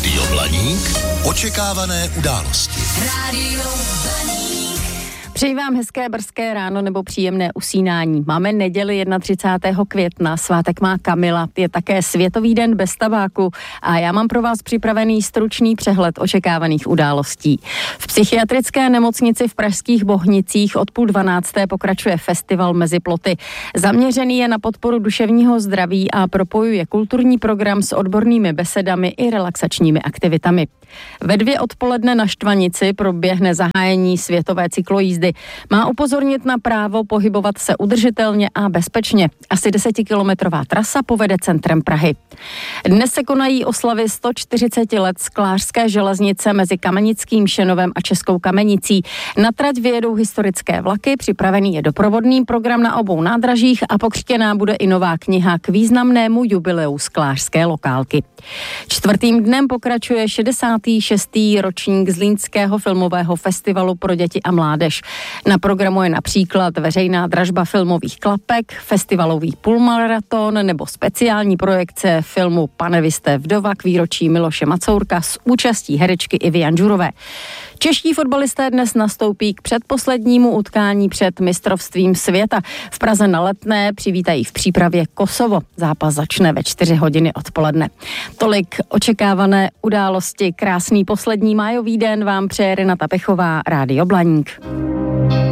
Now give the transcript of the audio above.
Rádio Blaník. Očekávané události. Rádio Blaník. Přeji vám hezké brzké ráno nebo příjemné usínání. Máme neděli 31. května, svátek má Kamila, je také Světový den bez tabáku a já mám pro vás připravený stručný přehled očekávaných událostí. V psychiatrické nemocnici v pražských Bohnicích od 11:30 pokračuje festival Mezi ploty. Zaměřený je na podporu duševního zdraví a propojuje kulturní program s odbornými besedami i relaxačními aktivitami. Ve 2 odpoledne na Štvanici proběhne zahájení světové cyklojízdy. Má upozornit na právo pohybovat se udržitelně a bezpečně. Asi 10kilometrová trasa povede centrem Prahy. Dnes se konají oslavy 140 let sklářské železnice mezi Kamenickým Šenovem a Českou Kamenicí. Na trať vyjedou historické vlaky, připravený je doprovodný program na obou nádražích a pokřtěná bude i nová kniha k významnému jubileu sklářské lokálky. 4. dnem pokračuje 66. ročník Zlínského filmového festivalu pro děti a mládež. Na programu je například veřejná dražba filmových klapek, festivalový půlmaraton nebo speciální projekce filmu Pane, vy jste vdova k výročí Miloše Macourka s účastí herečky Ivy Janžurové. Čeští fotbalisté dnes nastoupí k předposlednímu utkání před mistrovstvím světa. V Praze na Letné přivítají v přípravě Kosovo. Zápas začne ve 4 hodiny odpoledne. Tolik očekávané události. Krásný poslední májový den vám přeje Renata Pechová, Rádio Blaník.